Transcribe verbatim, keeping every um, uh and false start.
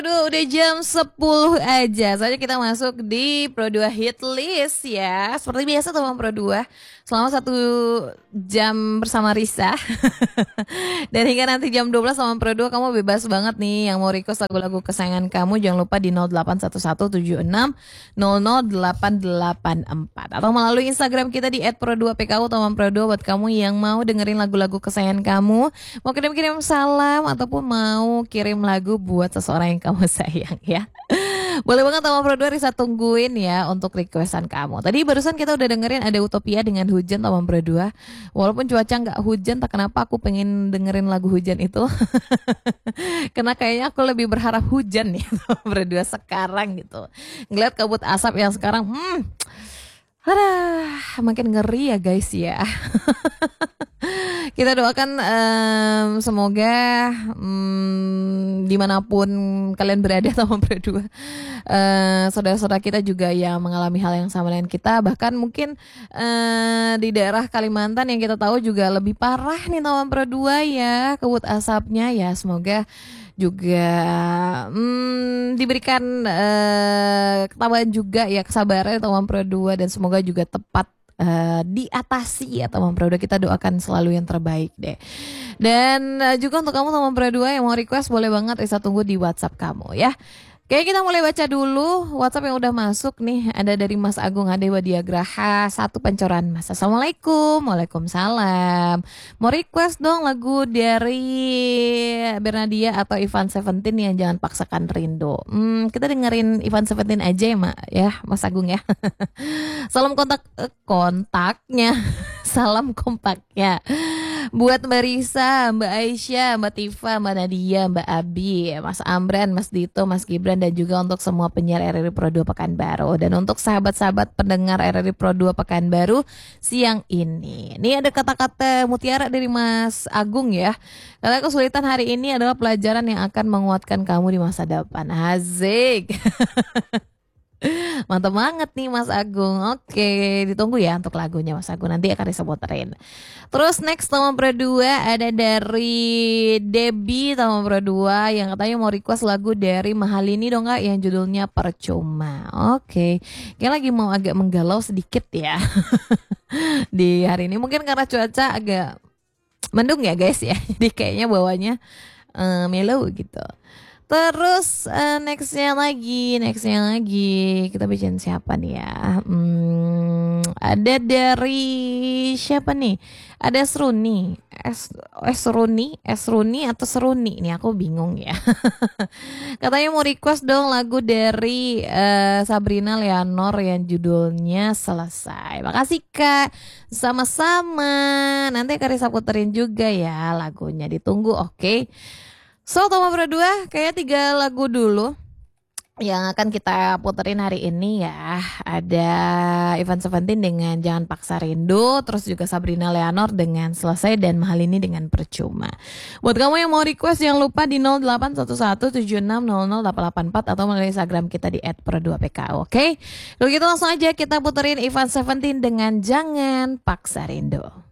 Aduh, udah jam sepuluh aja. Soalnya kita masuk di Pro dua Hit List ya. Seperti biasa teman Pro dua. Selama satu jam bersama Risa. Dan hingga nanti jam dua belas sama Pro dua kamu bebas banget nih. Yang mau request lagu-lagu kesayangan kamu, jangan lupa di nol delapan satu satu tujuh enam nol nol delapan delapan empat. Atau melalui Instagram kita di et pro dua p k u teman Pro dua buat kamu yang mau dengerin lagu-lagu kesayangan kamu. Mau kirim-kirim salam ataupun mau kirim lagu buat seseorang yang kamu sayang ya. Boleh banget sama Pro dua, Risa tungguin ya untuk requestan kamu. Tadi barusan kita udah dengerin ada Utopia dengan Hujan sama Pro dua. Walaupun cuaca nggak hujan, tak kenapa aku pengen dengerin lagu Hujan itu. Karena kayaknya aku lebih berharap hujan ya sama Pro dua sekarang gitu. Ngeliat kabut asap yang sekarang, hmm, aduh, makin ngeri ya guys ya. Kita doakan um, semoga um, dimanapun kalian berada sama berdua, uh, saudara-saudara kita juga yang mengalami hal yang sama dengan kita. Bahkan mungkin uh, di daerah Kalimantan yang kita tahu juga lebih parah nih teman berdua ya, kabut asapnya ya. Semoga juga hmm, diberikan uh, ketabahan juga ya, kesabaran teman Pro dua, dan semoga juga tepat uh, diatasi ya teman Pro dua. Kita doakan selalu yang terbaik deh. Dan uh, juga untuk kamu teman Pro dua yang mau request, boleh banget Risa tunggu di WhatsApp kamu ya. Oke, kita mulai baca dulu WhatsApp yang udah masuk nih. Ada dari Mas Agung Adewa Diagraha, satu Pancoran Mas. Assalamualaikum. Waalaikumsalam. Mau request dong lagu dari Bernadia atau Ivan Seventeen yang Jangan Paksakan Rindu. Hmm, kita dengerin Ivan Seventeen aja ya, Mak, ya Mas Agung ya. Salam kontak eh, kontaknya. Salam kompaknya. Buat Mbak Risa, Mbak Aisyah, Mbak Tifa, Mbak Nadia, Mbak Abi, Mas Amran, Mas Dito, Mas Gibran, dan juga untuk semua penyiar R R I Pro dua Pekanbaru. Dan untuk sahabat-sahabat pendengar R R I Pro dua Pekanbaru siang ini. Ini ada kata-kata mutiara dari Mas Agung ya. Karena kesulitan hari ini adalah pelajaran yang akan menguatkan kamu di masa depan. Asik. Mantap banget nih Mas Agung. Oke, ditunggu ya untuk lagunya Mas Agung. Nanti akan disebutin. Terus next teman Pro dua ada dari Debbie teman Pro dua yang katanya mau request lagu dari Mahalini dong Kak, yang judulnya Percuma. Oke, kayak lagi mau agak menggalau sedikit ya di hari ini. Mungkin karena cuaca agak mendung ya guys ya. Jadi kayaknya bawanya uh, mellow gitu. Terus uh, nextnya lagi, nextnya lagi kita bikin siapa nih ya? Hmm, ada dari siapa nih? Ada Esruni, Es Esruni, Esruni atau Seruni? Ini aku bingung ya. Katanya mau request dong lagu dari uh, Sabrina Leonor yang judulnya Selesai. Makasih Kak, sama-sama. Nanti Kak Risa puterin juga ya lagunya. Ditunggu, oke? Okay? So, Toma Pro dua, kayaknya tiga lagu dulu yang akan kita puterin hari ini ya. Ada Ivan Seventeen dengan Jangan Paksa Rindu, terus juga Sabrina Leonor dengan Selesai, dan Mahalini dengan Percuma. Buat kamu yang mau request, jangan lupa di nol delapan satu satu tujuh enam nol nol delapan delapan empat atau melalui Instagram kita di et pro dua p k u, oke? Okay? Kalau gitu langsung aja kita puterin Ivan Seventeen dengan Jangan Paksa Rindu.